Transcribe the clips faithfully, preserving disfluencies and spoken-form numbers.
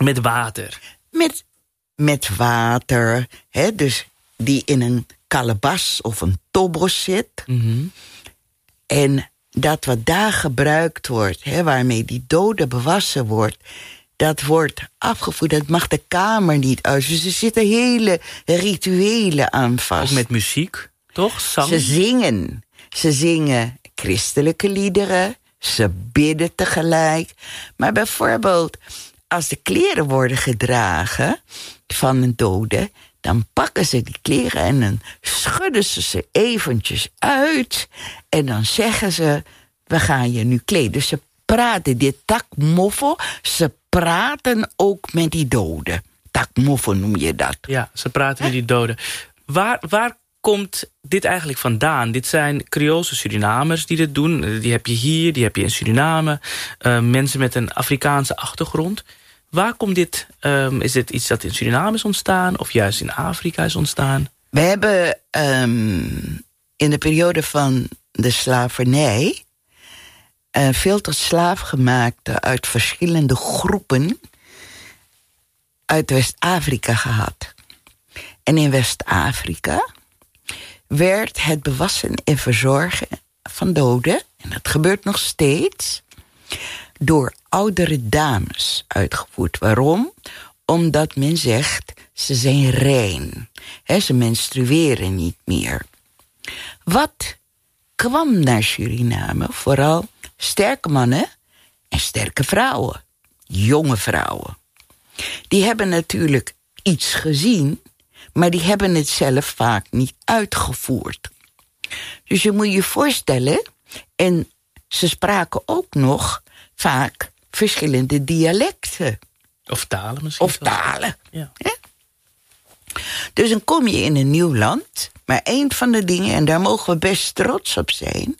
Met water? Met, met water, hè, dus die in een kalebas of een tobos zit. Mm-hmm. En dat wat daar gebruikt wordt, hè, waarmee die dode bewassen wordt, dat wordt afgevoerd. Dat mag de kamer niet uit. Dus er zitten hele rituelen aan vast. Ook met muziek, toch? Zang? Ze zingen. Ze zingen christelijke liederen. Ze bidden tegelijk. Maar bijvoorbeeld, als de kleren worden gedragen van een dode, dan pakken ze die kleren en dan schudden ze ze eventjes uit. En dan zeggen ze, we gaan je nu kleden. Dus ze praten, dit takmoffo, ze praten ook met die doden. Takmoffo noem je dat. Ja, ze praten met die doden. Waar, waar komt dit eigenlijk vandaan? Dit zijn Creoolse Surinamers die dit doen. Die heb je hier, die heb je in Suriname. Uh, mensen met een Afrikaanse achtergrond. Waar komt dit? Um, is dit iets dat in Suriname is ontstaan? Of juist in Afrika is ontstaan? We hebben um, in de periode van de slavernij Uh, veel tot slaafgemaakten uit verschillende groepen uit West-Afrika gehad. En in West-Afrika werd het bewassen en verzorgen van doden, en dat gebeurt nog steeds, door oudere dames uitgevoerd. Waarom? Omdat men zegt, ze zijn rein. He, ze menstrueren niet meer. Wat kwam naar Suriname? Vooral sterke mannen en sterke vrouwen. Jonge vrouwen. Die hebben natuurlijk iets gezien, maar die hebben het zelf vaak niet uitgevoerd. Dus je moet je voorstellen, en ze spraken ook nog vaak verschillende dialecten. Of talen misschien. Of talen. Ja. Ja? Dus dan kom je in een nieuw land, maar een van de dingen, en daar mogen we best trots op zijn,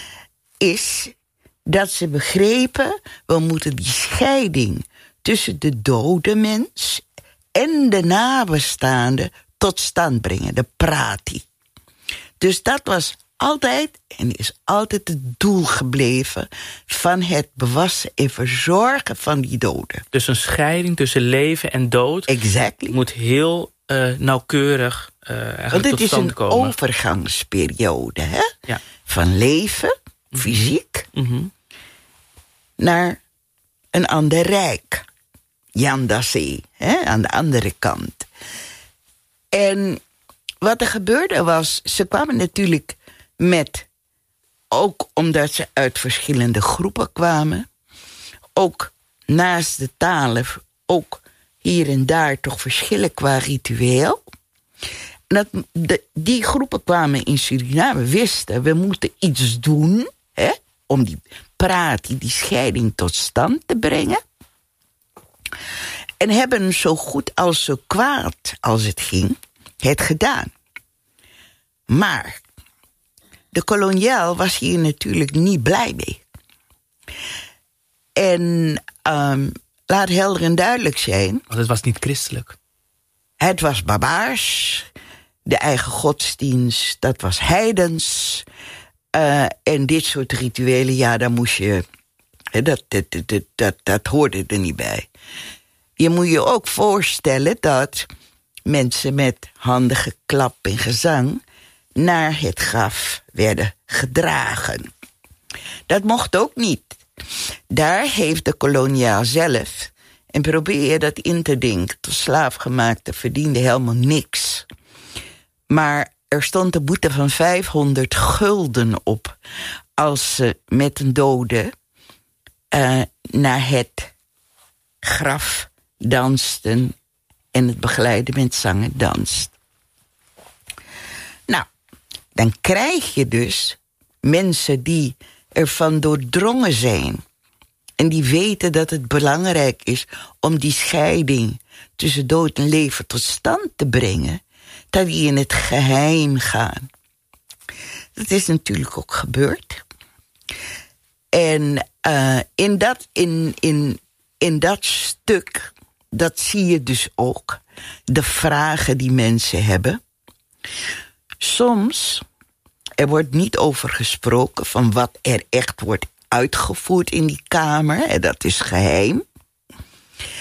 is dat ze begrepen, we moeten die scheiding tussen de dode mens en de nabestaanden tot stand brengen, de prati. Dus dat was altijd en is altijd het doel gebleven van het bewassen en verzorgen van die doden. Dus een scheiding tussen leven en dood exactly. moet heel uh, nauwkeurig uh, eigenlijk Want het tot is stand een komen. overgangsperiode, hè? Ja. Van leven, fysiek, Mm-hmm. naar een ander rijk. Jandasee, hè, aan de andere kant. En wat er gebeurde was, ze kwamen natuurlijk met, ook omdat ze uit verschillende groepen kwamen, ook naast de talen, ook hier en daar toch verschillen qua ritueel. En dat, de, die groepen kwamen in Suriname, wisten, we moeten iets doen, hè, om die praat, die, die scheiding tot stand te brengen. En hebben zo goed als zo kwaad als het ging, het gedaan. Maar de koloniaal was hier natuurlijk niet blij mee. En um, laat helder en duidelijk zijn, Want het was niet christelijk. Het was barbaars. De eigen godsdienst, dat was heidens. Uh, en dit soort rituelen, ja, daar moest je... Dat, dat, dat, dat, dat hoorde er niet bij. Je moet je ook voorstellen dat mensen met handige klap en gezang naar het graf werden gedragen. Dat mocht ook niet. Daar heeft de koloniaal zelf, en probeer je dat in te denken, de slaafgemaakte verdiende helemaal niks. Maar er stond een boete van vijfhonderd gulden op als ze met een dode uh, naar het graf dansten en het begeleiden met zangen danst. Nou, dan krijg je dus mensen die ervan doordrongen zijn en die weten dat het belangrijk is om die scheiding tussen dood en leven tot stand te brengen, dat die in het geheim gaan. Dat is natuurlijk ook gebeurd. En uh, in, dat, in, in, in dat stuk, dat zie je dus ook, de vragen die mensen hebben. Soms, er wordt niet over gesproken van wat er echt wordt uitgevoerd in die kamer, en dat is geheim.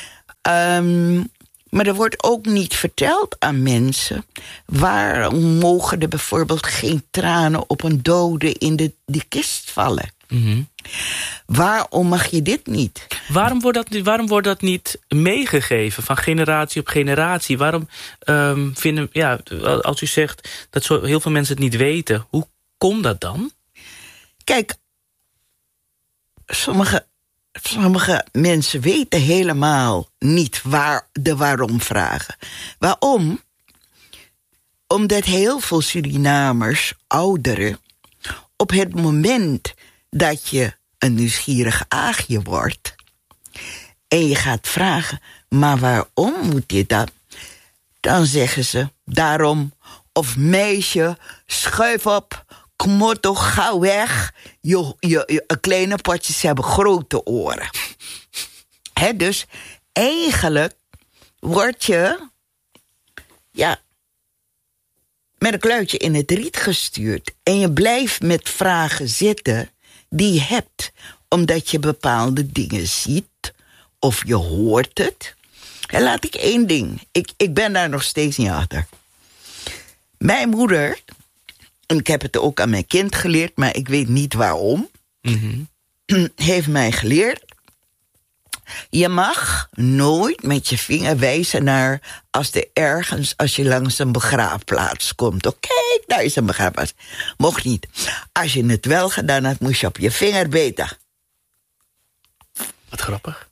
Um, maar er wordt ook niet verteld aan mensen... waarom mogen er bijvoorbeeld geen tranen op een dode in de, die kist vallen? Mm-hmm. Waarom mag je dit niet? Waarom wordt dat, waarom wordt dat niet meegegeven van generatie op generatie? Waarom um, vinden, ja, als u zegt dat zo heel veel mensen het niet weten... hoe komt dat dan? Kijk, sommige... Sommige mensen weten helemaal niet waar de waarom vragen. Waarom? Omdat heel veel Surinamers, ouderen... op het moment dat je een nieuwsgierig aagje wordt... en je gaat vragen, maar waarom moet je dat? Dan zeggen ze, daarom, of meisje, schuif op... Kom maar toch, ga weg. Je, je, je kleine potjes hebben grote oren. He, dus eigenlijk word je... ja, met een kluitje in het riet gestuurd. En je blijft met vragen zitten die je hebt. Omdat je bepaalde dingen ziet. Of je hoort het. En laat ik één ding. Ik, ik ben daar nog steeds niet achter. Mijn moeder... en ik heb het ook aan mijn kind geleerd, maar ik weet niet waarom... Mm-hmm. heeft mij geleerd... je mag nooit met je vinger wijzen naar... als er ergens, als je langs een begraafplaats komt. Oh, kijk, daar is een begraafplaats. Mocht niet. Als je het wel gedaan had, moest je op je vinger bijten. Wat grappig.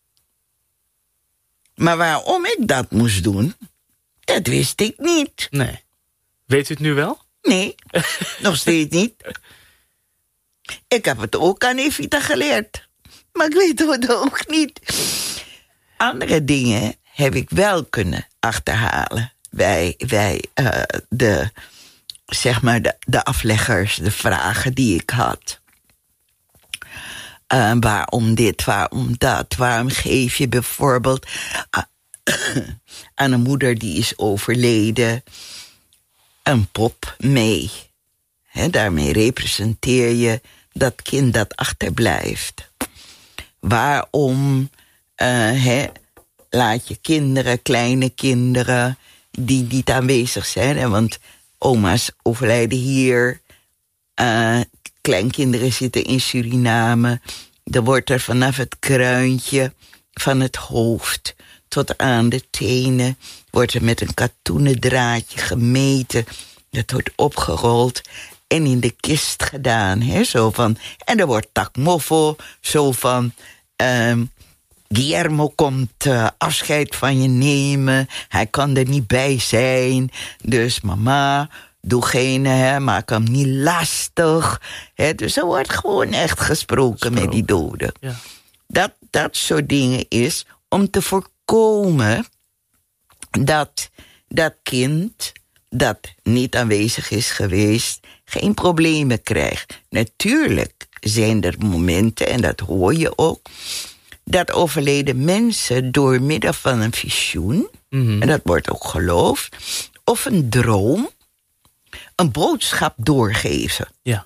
Maar waarom ik dat moest doen, dat wist ik niet. Nee. Weet u het nu wel? Nee, nog steeds niet. Ik heb het ook aan Evita geleerd. Maar ik weet het ook niet. Andere dingen heb ik wel kunnen achterhalen. Bij, bij uh, de, zeg maar de, de afleggers, de vragen die ik had. Uh, waarom dit, waarom dat? Waarom geef je bijvoorbeeld uh, aan een moeder die is overleden... een pop mee. He, daarmee representeer je dat kind dat achterblijft. Waarom uh, he, laat je kinderen, kleine kinderen... die niet aanwezig zijn? Hè? Want oma's overlijden hier. Uh, kleinkinderen zitten in Suriname. Dan wordt er vanaf het kruintje van het hoofd... tot aan de tenen... wordt er met een katoenen draadje gemeten. Dat wordt opgerold en in de kist gedaan. Hè, zo van, en er wordt takmoffel, zo van... Um, Guillermo komt uh, afscheid van je nemen. Hij kan er niet bij zijn. Dus mama, doe geen, hè, maak hem niet lastig. Hè, dus er wordt gewoon echt gesproken, gesproken. met die doden. Ja. Dat, dat soort dingen is om te voorkomen... dat dat kind dat niet aanwezig is geweest... geen problemen krijgt. Natuurlijk zijn er momenten, en dat hoor je ook... dat overleden mensen door middel van een visioen... Mm-hmm. en dat wordt ook geloofd... of een droom... een boodschap doorgeven. Ja.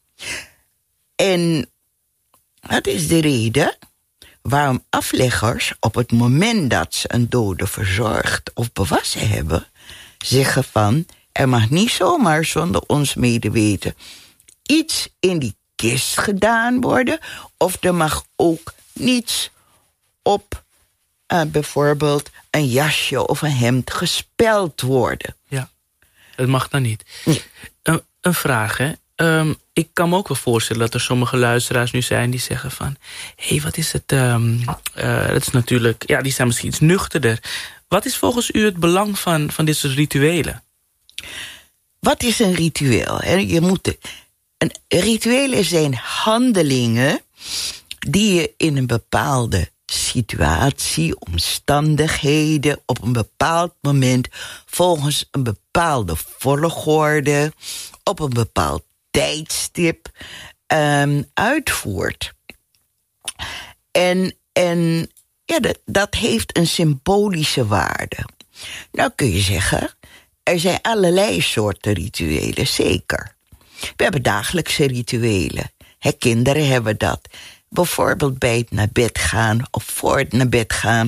En dat is de reden... waarom afleggers op het moment dat ze een dode verzorgd of bewassen hebben... zeggen van, er mag niet zomaar zonder ons medeweten... iets in die kist gedaan worden... of er mag ook niets op uh, bijvoorbeeld een jasje of een hemd gespeld worden. Ja, dat mag dan niet. Nee. Een, een vraag, hè? Um, ik kan me ook wel voorstellen dat er sommige luisteraars nu zijn die zeggen van... hé, hey, wat is het? Um, uh, dat is natuurlijk, ja, die zijn misschien iets nuchterder. Wat is volgens u het belang van, van dit soort rituelen? Wat is een ritueel? Hè? Je moet een, rituelen zijn handelingen die je in een bepaalde situatie, omstandigheden, op een bepaald moment, volgens een bepaalde volgorde, op een bepaald tijdstip um, uitvoert. En, en ja, dat, dat heeft een symbolische waarde. Nou kun je zeggen, er zijn allerlei soorten rituelen, zeker. We hebben dagelijkse rituelen. He, kinderen hebben dat. Bijvoorbeeld bij het naar bed gaan of voor het naar bed gaan...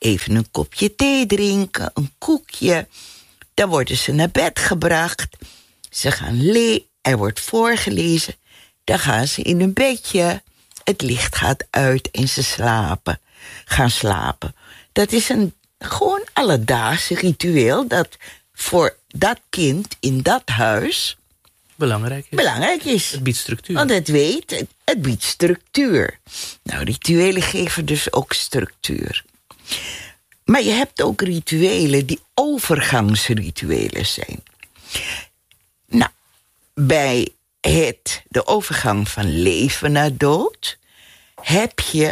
even een kopje thee drinken, een koekje. Dan worden ze naar bed gebracht. Ze gaan le- er wordt voorgelezen. Dan gaan ze in hun bedje. Het licht gaat uit en ze slapen. Gaan slapen. Dat is een gewoon alledaagse ritueel dat voor dat kind in dat huis belangrijk is. Belangrijk is. Het biedt structuur. Want het weet, het, het biedt structuur. Nou, rituelen geven dus ook structuur. Maar je hebt ook rituelen die overgangsrituelen zijn. Nou, bij het, de overgang van leven naar dood heb je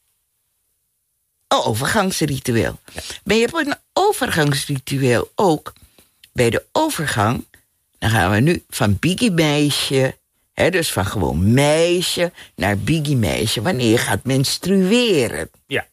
een overgangsritueel. Ja. Maar je hebt een overgangsritueel ook bij de overgang. Dan gaan we nu van biggie meisje, hè, dus van gewoon meisje naar biggie meisje, wanneer je gaat menstrueren. Ja.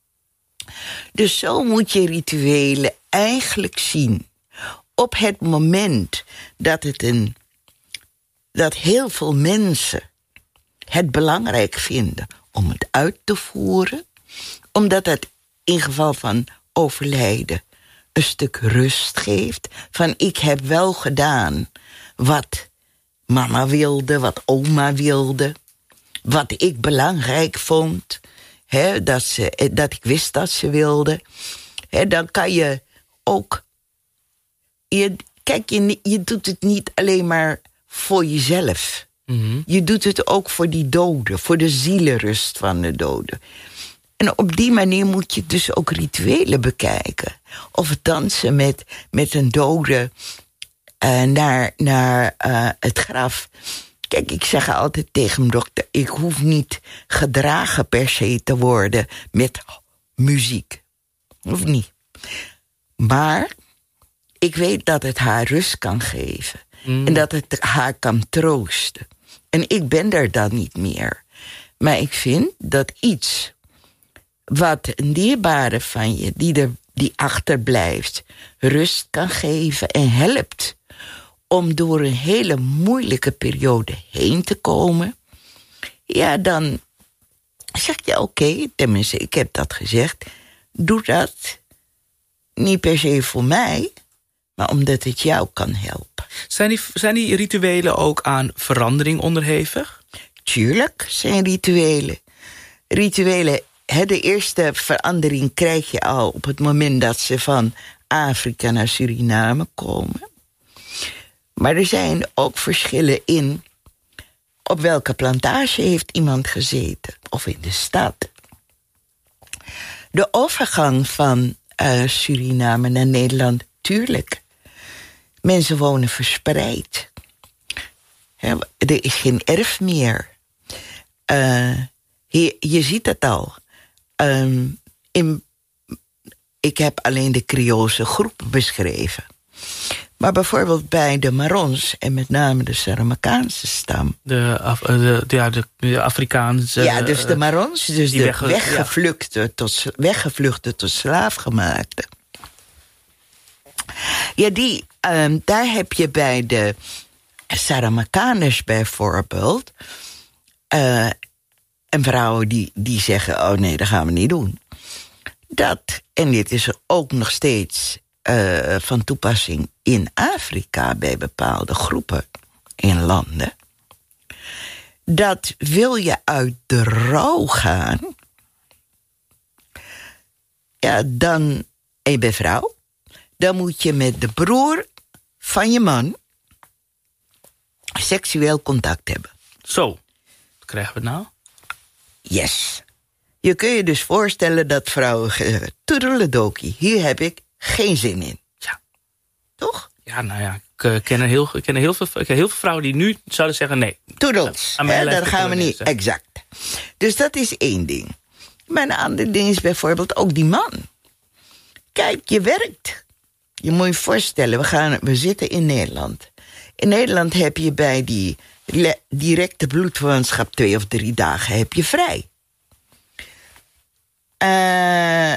Dus zo moet je rituelen eigenlijk zien. Op het moment dat het een dat heel veel mensen het belangrijk vinden om het uit te voeren, omdat het in geval van overlijden een stuk rust geeft, van ik heb wel gedaan wat mama wilde, wat oma wilde, wat ik belangrijk vond, hè, dat, ze, dat ik wist dat ze wilde. Hè, dan kan je ook je, kijk, je, je doet het niet alleen maar voor jezelf. Mm-hmm. Je doet het ook voor die doden, voor de zielenrust van de doden. En op die manier moet je dus ook rituelen bekijken. Of dansen met, met een dode uh, naar, naar uh, het graf. Kijk, ik zeg altijd tegen mijn dokter, ik hoef niet gedragen per se te worden met muziek. Hoeft niet. Maar ik weet dat het haar rust kan geven. Mm. En dat het haar kan troosten. En ik ben er dan niet meer. Maar ik vind dat iets wat een dierbare van je, die, er, die achterblijft, rust kan geven en helpt om door een hele moeilijke periode heen te komen, ja, dan zeg je oké, okay, tenminste, ik heb dat gezegd, doe dat niet per se voor mij, maar omdat het jou kan helpen. Zijn die, zijn die rituelen ook aan verandering onderhevig? Tuurlijk zijn rituelen. Rituelen, he, de eerste verandering krijg je al op het moment dat ze van Afrika naar Suriname komen. Maar er zijn ook verschillen in op welke plantage heeft iemand gezeten. Of in de stad. De overgang van uh, Suriname naar Nederland, tuurlijk. Mensen wonen verspreid. He, er is geen erf meer. Uh, je, je ziet het al. Um, in, ik heb alleen de Creoolse groep beschreven. Maar bijvoorbeeld bij de Marons, en met name de Saramakaanse stam. De, Af, de, ja, de, de Afrikaanse... Ja, dus de Marons, dus de wegge, weggevluchte, ja. tot, weggevluchte tot slaafgemaakte. Ja, die, um, daar heb je bij de Saramakaners bijvoorbeeld Uh, en vrouwen die, die zeggen, oh nee, dat gaan we niet doen. Dat, en dit is er ook nog steeds uh, van toepassing in Afrika bij bepaalde groepen in landen. Dat wil je uit de rouw gaan, ja, dan, en je bent vrouw, dan moet je met de broer van je man seksueel contact hebben. Zo, wat krijgen we nou? Yes. Je kun je dus voorstellen dat vrouwen zeggen, toedeledokie, hier heb ik geen zin in. Ja. Toch? Ja, nou ja, ik ken er heel, ik ken er heel, veel, ik ken heel veel vrouwen die nu zouden zeggen nee. Toedels, ja, dat gaan we niet, exact. Dus dat is één ding. Maar een ander ding is bijvoorbeeld ook die man. Kijk, je werkt. Je moet je voorstellen, we, gaan, we zitten in Nederland. In Nederland heb je bij die le- directe bloedverwantschap twee of drie dagen heb je vrij. Uh,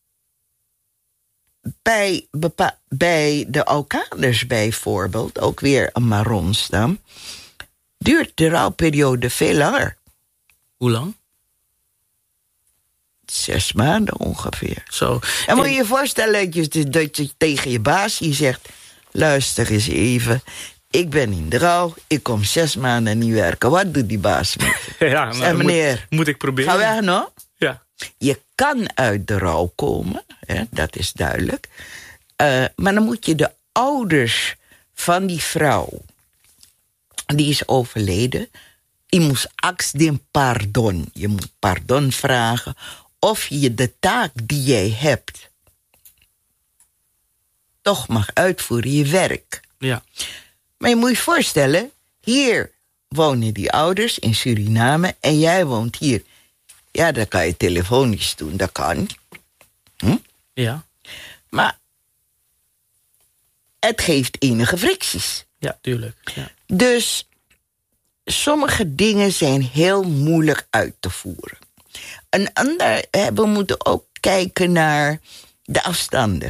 bij, bepa- bij de Alkaders bijvoorbeeld, ook weer een Maronstam, duurt de rouwperiode veel langer. Hoe lang? Zes maanden ongeveer. Zo. En moet je je voorstellen dat je, dat je tegen je baas je zegt... luister eens even, ik ben in de rouw, ik kom zes maanden niet werken. Wat doet die baas met je? Ja, nou, zeg, meneer, moet, moet ik proberen. Ga weg, no? Ja. Je kan uit de rouw komen, hè, dat is duidelijk. Uh, maar dan moet je de ouders van die vrouw... die is overleden... je moet acten pardon. Je moet pardon vragen... of je de taak die jij hebt... toch mag uitvoeren, je werk. Ja. Maar je moet je voorstellen... hier wonen die ouders in Suriname... en jij woont hier. Ja, dat kan je telefonisch doen, dat kan. Hm? Ja. Maar... het geeft enige fricties. Ja, tuurlijk. Ja. Dus... sommige dingen zijn heel moeilijk uit te voeren. Een ander, we moeten ook kijken naar de afstanden.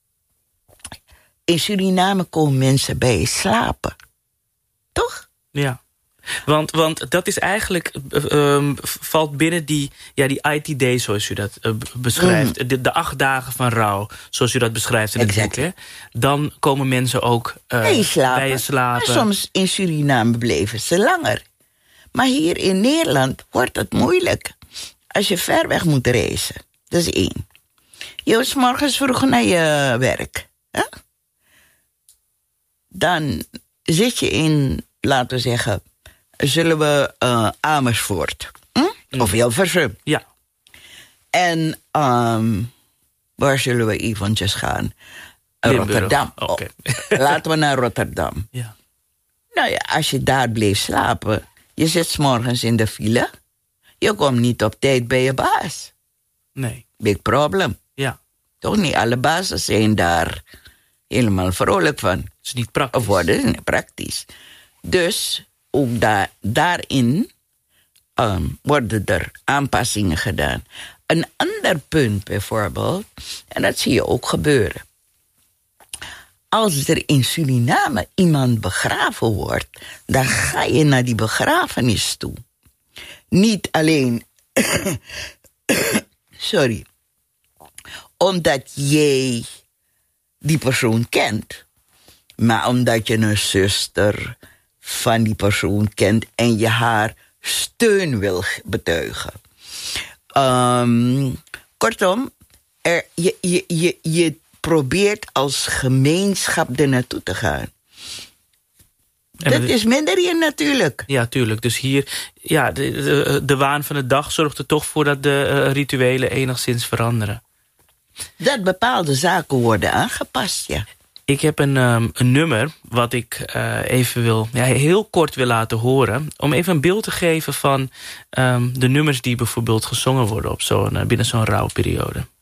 In Suriname komen mensen bij je slapen. Toch? Ja. Want, want dat is eigenlijk, uh, valt binnen die, ja, die I T D, zoals u dat uh, beschrijft. Mm. De, de acht dagen van rouw, zoals u dat beschrijft in het exactly. boek. Hè? Dan komen mensen ook uh, bij je slapen. Bij je slapen. Maar soms in Suriname bleven ze langer. Maar hier in Nederland wordt het moeilijk. Als je ver weg moet reizen. Dat is één. Je was 's morgens vroeg naar je werk. Hè? Dan zit je in, laten we zeggen... zullen we uh, Amersfoort. Hm? Mm. Of Hilversum. Ja. En um, waar zullen we eventjes gaan? Limburg. Rotterdam. Okay. Oh, laten we naar Rotterdam. Ja. Nou ja, als je daar bleef slapen... je zit 's morgens in de file... je komt niet op tijd bij je baas. Nee. Big problem. Ja. Toch niet alle bazen zijn daar helemaal vrolijk van. Het is niet praktisch. Of worden niet praktisch. Dus... ook daar, daarin um, worden er aanpassingen gedaan. Een ander punt bijvoorbeeld, en dat zie je ook gebeuren. Als er in Suriname iemand begraven wordt... dan ga je naar die begrafenis toe. Niet alleen... sorry. Omdat jij die persoon kent... maar omdat je een zuster... van die persoon kent en je haar steun wil betuigen. Um, kortom, er, je, je, je, je probeert als gemeenschap er naartoe te gaan. En dat we, is minder hier natuurlijk. Ja, tuurlijk. Dus hier, ja, de, de, de waan van de dag zorgt er toch voor dat de uh, rituelen enigszins veranderen. Dat bepaalde zaken worden aangepast, ja. Ik heb een, um, een nummer wat ik uh, even wil, ja, heel kort wil laten horen. Om even een beeld te geven van um, de nummers die bijvoorbeeld gezongen worden op zo'n, uh, binnen zo'n rouwperiode.